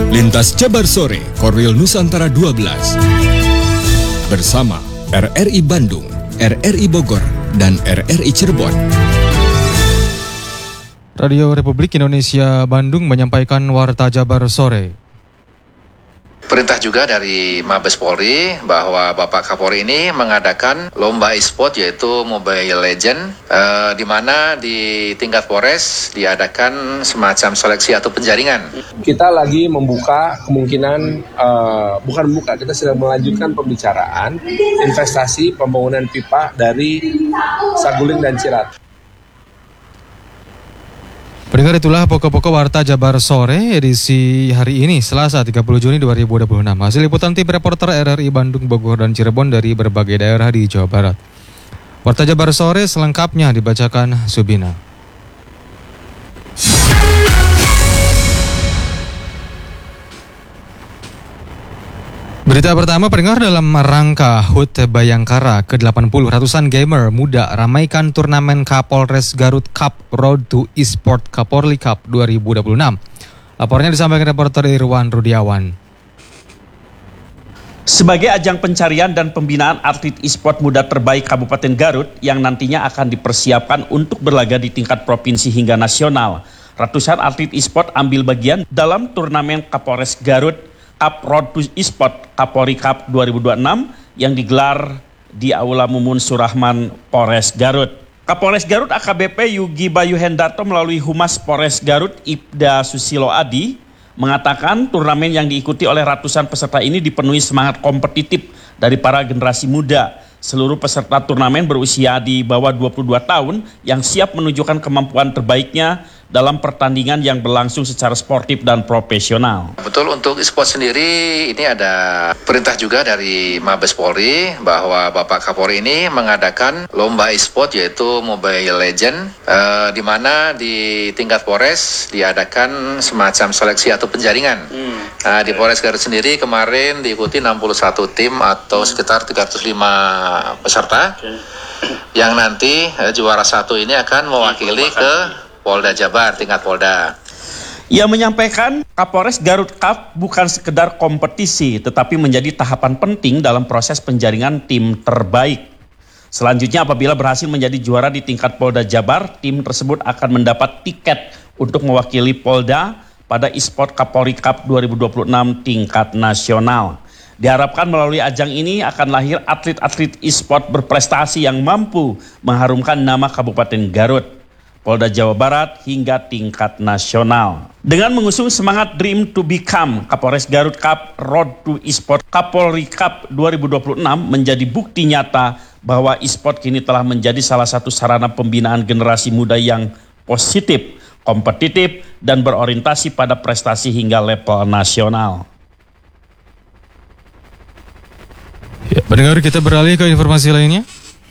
Lintas Jabar Sore, Korwil Nusantara 12. Bersama RRI Bandung, RRI Bogor, dan RRI Cirebon. Radio Republik Indonesia Bandung menyampaikan Warta Jabar Sore. Perintah juga dari Mabes Polri bahwa Bapak Kapolri ini mengadakan lomba e-sport yaitu Mobile Legend, di mana di tingkat Polres diadakan semacam seleksi atau penjaringan. Kita lagi membuka kemungkinan, kita sedang melanjutkan pembicaraan investasi pembangunan pipa dari Saguling dan Cirat. Pendengar, itulah pokok-pokok Warta Jabar Sore edisi hari ini, Selasa 30 Juni 2026. Hasil liputan tim reporter RRI Bandung, Bogor, dan Cirebon dari berbagai daerah di Jawa Barat. Warta Jabar Sore selengkapnya dibacakan Subina. Berita pertama, pendengar, dalam rangka HUT Bayangkara ke-80, ratusan gamer muda ramaikan turnamen Kapolres Garut Cup Road to Esport Kapolri Cup 2026. Laporannya disampaikan reporter Irwan Rudiawan. Sebagai ajang pencarian dan pembinaan atlet e-sport muda terbaik Kabupaten Garut yang nantinya akan dipersiapkan untuk berlaga di tingkat provinsi hingga nasional, ratusan atlet e-sport ambil bagian dalam turnamen Kapolres Garut Cup Road to Esport Kapolri Cup 2026 yang digelar di Aula Mumun Surahman, Polres Garut. Kapolres Garut AKBP Yugi Bayu Hendarto melalui Humas Polres Garut Ibda Susilo Adi mengatakan turnamen yang diikuti oleh ratusan peserta ini dipenuhi semangat kompetitif dari para generasi muda. Seluruh peserta turnamen berusia di bawah 22 tahun yang siap menunjukkan kemampuan terbaiknya dalam pertandingan yang berlangsung secara sportif dan profesional. Betul, untuk e-sport sendiri ini ada perintah juga dari Mabes Polri bahwa Bapak Kapolri ini mengadakan lomba e-sport yaitu Mobile Legend, di mana di tingkat Polres diadakan semacam seleksi atau penjaringan. Nah, di Polres Garut sendiri kemarin diikuti 61 tim atau sekitar 305 peserta, yang nanti juara satu ini akan mewakili ke Polda Jabar, tingkat Polda. Ia menyampaikan Kapolres Garut Cup bukan sekedar kompetisi, tetapi menjadi tahapan penting dalam proses penjaringan tim terbaik. Selanjutnya, apabila berhasil menjadi juara di tingkat Polda Jabar, tim tersebut akan mendapat tiket untuk mewakili Polda pada e-sport Kapolri Cup 2026 tingkat nasional. Diharapkan melalui ajang ini akan lahir atlet-atlet e-sport berprestasi yang mampu mengharumkan nama Kabupaten Garut, Polda Jawa Barat hingga tingkat nasional. Dengan mengusung semangat Dream to Become, Kapolres Garut Cup Road to Esport Kapolri Cup 2026 menjadi bukti nyata bahwa e-sport kini telah menjadi salah satu sarana pembinaan generasi muda yang positif, kompetitif, dan berorientasi pada prestasi hingga level nasional. Ya, pendengar, kita beralih ke informasi lainnya.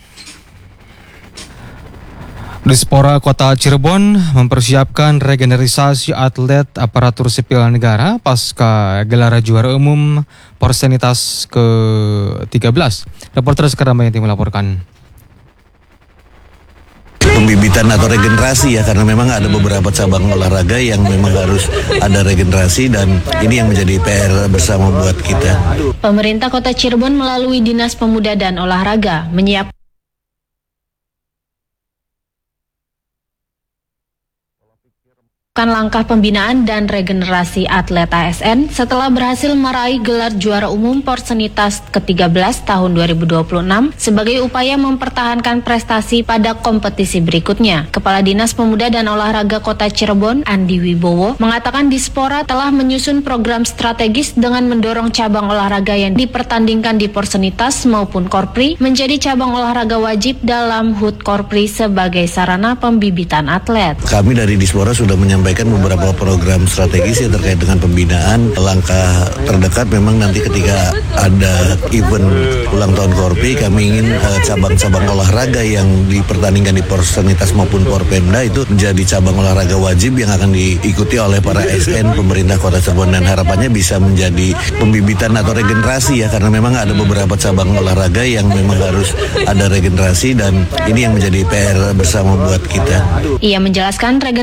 Dispora Kota Cirebon mempersiapkan regenerasi atlet aparatur sipil negara pasca gelaran juara umum Porsenitas ke-13. Reporter Sekar Damayanti melaporkan. Pembibitan atau regenerasi ya, karena memang ada beberapa cabang olahraga yang memang harus ada regenerasi, dan ini yang menjadi PR bersama buat kita. Pemerintah Kota Cirebon melalui Dinas Pemuda dan Olahraga menyiapkan langkah pembinaan dan regenerasi atlet ASN setelah berhasil meraih gelar juara umum Porsenitas ke-13 tahun 2026 sebagai upaya mempertahankan prestasi pada kompetisi berikutnya. Kepala Dinas Pemuda dan Olahraga Kota Cirebon, Andi Wibowo, mengatakan Dispora telah menyusun program strategis dengan mendorong cabang olahraga yang dipertandingkan di Porsenitas maupun Korpri menjadi cabang olahraga wajib dalam HUT Korpri sebagai sarana pembibitan atlet. Kami dari Dispora sudah menyampaikan beberapa program strategis yang terkait dengan pembinaan. Langkah terdekat memang nanti ketika ada event ulang tahun Korpi, kami ingin cabang-cabang olahraga yang dipertandingkan di Porsenitas maupun Porpemda itu menjadi cabang olahraga wajib yang akan diikuti oleh para ASN pemerintah Kota Cirebon, dan harapannya bisa menjadi pembibitan atau regenerasi ya, karena memang ada beberapa cabang olahraga yang memang harus ada regenerasi, dan ini yang menjadi PR bersama buat kita. Ia menjelaskan